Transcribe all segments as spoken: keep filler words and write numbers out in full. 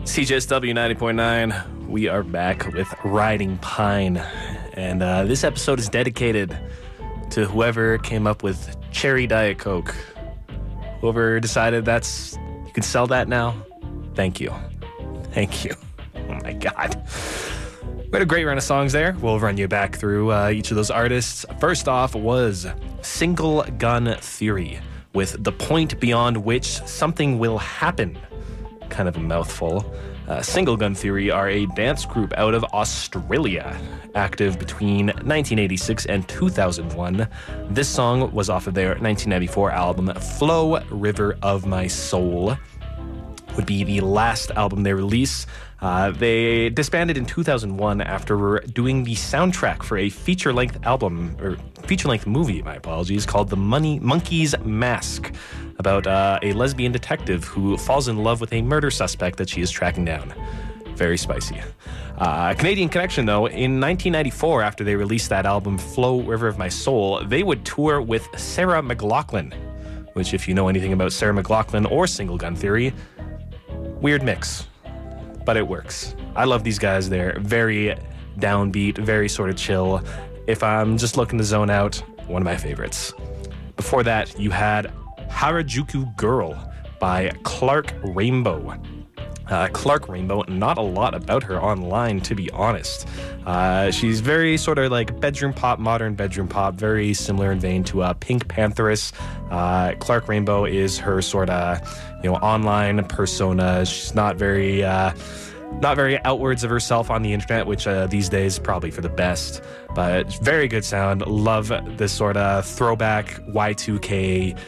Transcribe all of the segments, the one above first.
C J S W ninety point nine, we are back with Riding Pine. And uh, this episode is dedicated to whoever came up with Cherry Diet Coke. Whoever decided that's, you can sell that now, thank you. Thank you. Oh my God. We had a great run of songs there. We'll run you back through uh, each of those artists. First off was Single Gun Theory with The Point Beyond Which Something Will Happen. Kind of a mouthful. Uh, Single Gun Theory are a dance group out of Australia, active between nineteen eighty-six and two thousand one. This song was off of their nineteen ninety-four album, Flow River of My Soul. Would be the last album they released. Uh, they disbanded in two thousand one after doing the soundtrack for a feature-length album, or feature-length movie, my apologies, called The Money Monkey's Mask, about uh, a lesbian detective who falls in love with a murder suspect that she is tracking down. Very spicy. Uh, Canadian connection, though, in nineteen ninety-four, after they released that album, Flow River of My Soul, they would tour with Sarah McLachlan, which, if you know anything about Sarah McLachlan or Single Gun Theory, weird mix, but it works. I love these guys. They're very downbeat, very sort of chill. If I'm just looking to zone out, one of my favorites. Before that, you had Harajuku Girl by Clark Rainbow. Uh, Clark Rainbow, not a lot about her online, to be honest. Uh, she's very sort of like bedroom pop, modern bedroom pop, very similar in vein to uh, Pink Pantheress. Uh, Clark Rainbow is her sort of, you know, online persona. She's not very, uh, not very outwards of herself on the internet, which uh, these days probably for the best. But very good sound. Love this sort of throwback Y two K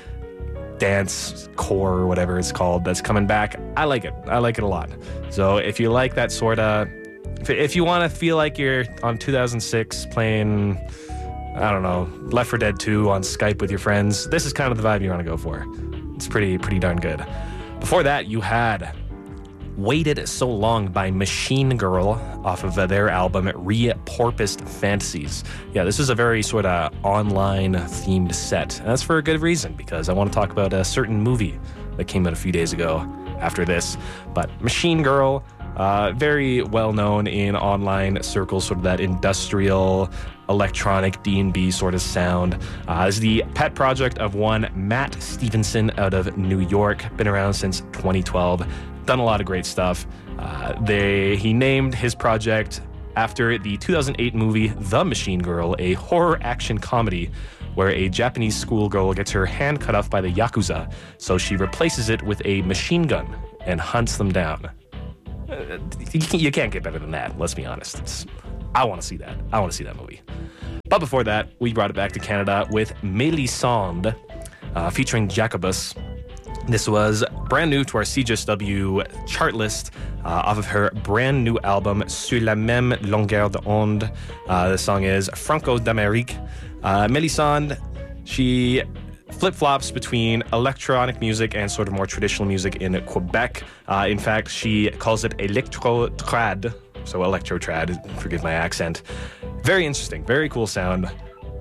dance core or whatever it's called that's coming back. I like it. I like it a lot. So if you like that sort of, if, if you want to feel like you're on two thousand six playing, I don't know, Left four Dead two on Skype with your friends, this is kind of the vibe you want to go for. It's pretty, pretty darn good. Before that, you had Waited So Long by Machine Girl off of uh, their album Reporpoised Fantasies. Yeah, this is a very sort of online themed set. And that's for a good reason, because I want to talk about a certain movie that came out a few days ago after this. But Machine Girl, uh, very well known in online circles, sort of that industrial electronic D and B sort of sound. Uh, is the pet project of one Matt Stevenson out of New York. Been around since twenty twelve. Done a lot of great stuff. Uh, they he named his project after the two thousand eight movie The Machine Girl, a horror action comedy where a Japanese schoolgirl gets her hand cut off by the Yakuza, so she replaces it with a machine gun and hunts them down. Uh, you, can't, you can't get better than that, let's be honest. It's, I want to see that. I want to see that movie. But before that, we brought it back to Canada with Mélisande, uh, featuring Jacobus. This was brand new to our C J S W chart list uh, off of her brand new album Sur la même longueur d'onde. Uh, the song is Franco d'Amérique. Uh, Mélisande, she flip-flops between electronic music and sort of more traditional music in Quebec. Uh, in fact, she calls it electro-trad, so electro-trad, forgive my accent. Very interesting, very cool sound.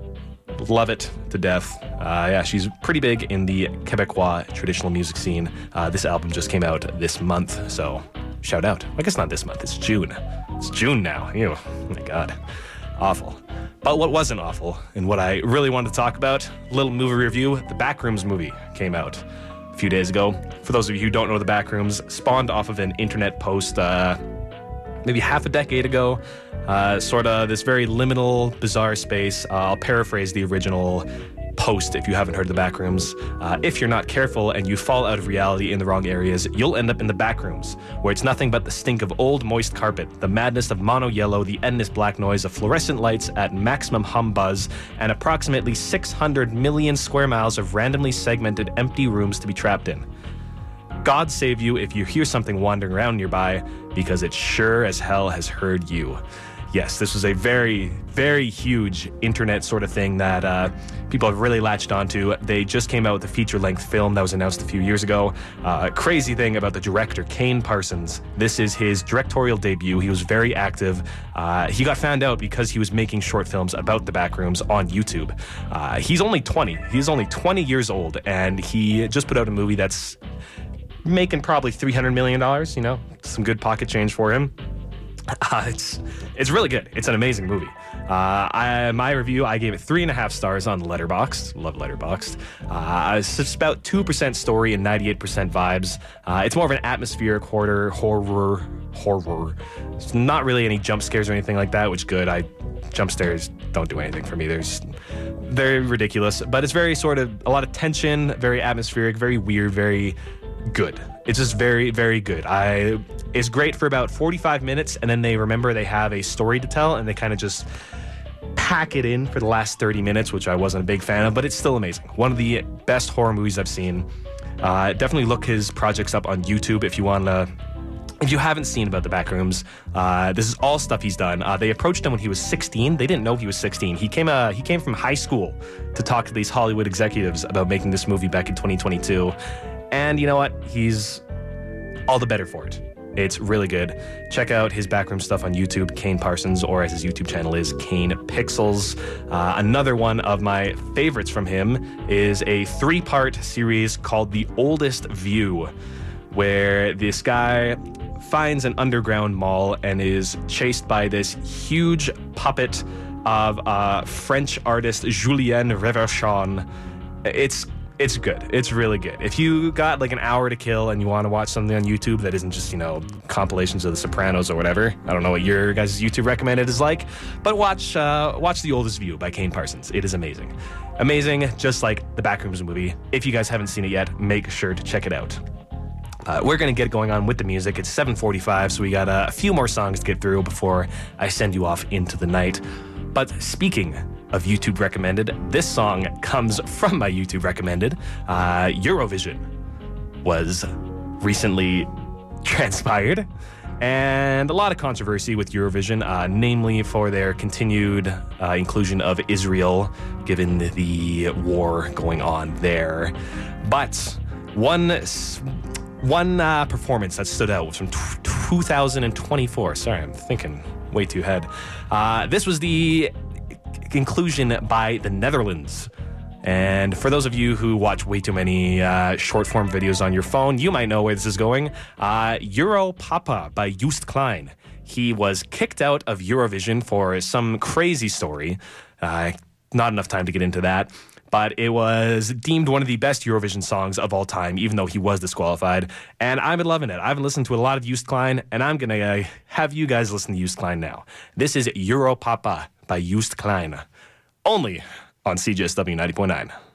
Love it to death. Uh, yeah, she's pretty big in the Quebecois traditional music scene. Uh, this album just came out this month, so shout out. I guess not this month, it's June. It's June now. Ew, oh my God. Awful. But what wasn't awful, and what I really wanted to talk about, little movie review, the Backrooms movie came out a few days ago. For those of you who don't know, the Backrooms spawned off of an internet post uh, maybe half a decade ago. Uh, sort of this very liminal, bizarre space. Uh, I'll paraphrase the original post if you haven't heard the Backrooms. Uh, if you're not careful and you fall out of reality in the wrong areas, you'll end up in the Backrooms, where it's nothing but the stink of old, moist carpet, the madness of mono yellow, the endless black noise of fluorescent lights at maximum hum buzz, and approximately six hundred million square miles of randomly segmented empty rooms to be trapped in. God save you if you hear something wandering around nearby, because it sure as hell has heard you. Yes, this was a very, very huge internet sort of thing that uh, people have really latched onto. They just came out with a feature-length film that was announced a few years ago. Uh, crazy thing about the director, Kane Parsons. This is his directorial debut. He was very active. Uh, he got found out because he was making short films about the Backrooms on YouTube. Uh, he's only twenty. He's only twenty years old, and he just put out a movie that's making probably three hundred million dollars, you know, some good pocket change for him. Uh, it's it's really good. It's an amazing movie. Uh, I, my review, I gave it three and a half stars on Letterboxd. Love Letterboxd. Uh, it's just about two percent story and ninety-eight percent vibes. Uh, it's more of an atmospheric horror, horror, horror. It's not really any jump scares or anything like that, which is good. I jump scares don't do anything for me. There's they're ridiculous, but it's very sort of a lot of tension, very atmospheric, very weird, very good. It's just very, very good. I it's great for about forty-five minutes, and then they remember they have a story to tell, and they kind of just pack it in for the last thirty minutes, which I wasn't a big fan of, but it's still amazing. One of the best horror movies I've seen. Uh, definitely look his projects up on YouTube if you want to. If you haven't seen About the Backrooms, uh, this is all stuff he's done. Uh, they approached him when he was sixteen. They didn't know he was sixteen. He came uh, he came from high school to talk to these Hollywood executives about making this movie back in twenty twenty-two. And you know what? He's all the better for it. It's really good. Check out his backroom stuff on YouTube, Kane Parsons, or as his YouTube channel is, Kane Pixels. Uh, another one of my favorites from him is a three-part series called The Oldest View, where this guy finds an underground mall and is chased by this huge puppet of uh, French artist Julien Reverchon. It's It's good. It's really good. If you got like an hour to kill and you want to watch something on YouTube that isn't just, you know, compilations of The Sopranos or whatever, I don't know what your guys' YouTube recommended is like, but watch uh, watch The Oldest View by Kane Parsons. It is amazing. Amazing, just like the Backrooms movie. If you guys haven't seen it yet, make sure to check it out. Uh, we're going to get going on with the music. It's seven forty-five, so we got uh, a few more songs to get through before I send you off into the night. But speaking of YouTube recommended, this song comes from my YouTube recommended. Uh, Eurovision was recently transpired, and a lot of controversy with Eurovision, uh, namely for their continued uh, inclusion of Israel, given the war going on there. But one one uh, performance that stood out was from t- two thousand twenty-four. Sorry, I'm thinking way too ahead. Uh, this was the inclusion by the Netherlands. And for those of you who watch way too many uh, short-form videos on your phone, you might know where this is going. Uh, Euro Papa by Joost Klein. He was kicked out of Eurovision for some crazy story. Uh, not enough time to get into that. But it was deemed one of the best Eurovision songs of all time, even though he was disqualified. And I've been loving it. I've been listening to a lot of Joost Klein, and I'm going to uh, have you guys listen to Joost Klein now. This is Euro Papa by Joost Klein, only on C J S W ninety point nine.